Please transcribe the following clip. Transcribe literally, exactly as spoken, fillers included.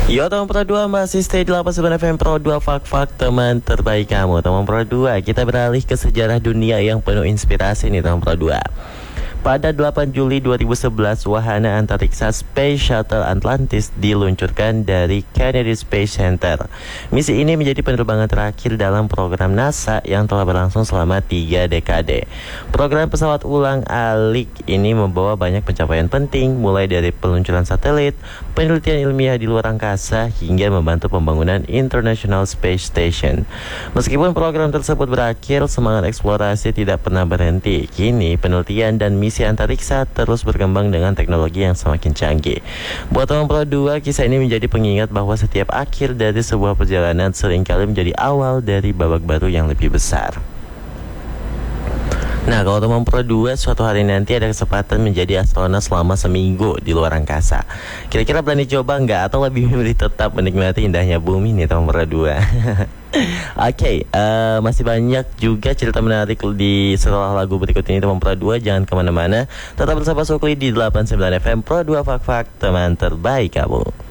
Yo teman Pro dua masih stay di delapan puluh sembilan F M Pro dua, fak-fak teman terbaik kamu. Teman Pro dua, kita beralih ke sejarah dunia yang penuh inspirasi nih teman Pro dua. Pada delapan Juli dua ribu sebelas, wahana antariksa Space Shuttle Atlantis diluncurkan dari Kennedy Space Center. Misi ini menjadi penerbangan terakhir dalam program NASA yang telah berlangsung selama tiga dekade. Program pesawat ulang-alik ini membawa banyak pencapaian penting, mulai dari peluncuran satelit, penelitian ilmiah di luar angkasa, hingga membantu pembangunan International Space Station. Meskipun program tersebut berakhir, semangat eksplorasi tidak pernah berhenti. Kini penelitian dan misi antariksa terus berkembang dengan teknologi yang semakin canggih. Buat teman Pro dua, kisah ini menjadi pengingat bahwa setiap akhir dari sebuah perjalanan seringkali menjadi awal dari babak baru yang lebih besar. Nah, kalau teman Pro dua suatu hari nanti ada kesempatan menjadi astronot selama seminggu di luar angkasa, kira-kira berani coba nggak? Atau lebih memilih tetap menikmati indahnya bumi nih teman Pro dua? Oke, okay, uh, masih banyak juga cerita menarik di setelah lagu berikut ini teman Pro dua. Jangan kemana-mana, tetap bersama Sukli di delapan puluh sembilan F M Pro dua, fak-fak teman terbaik kamu.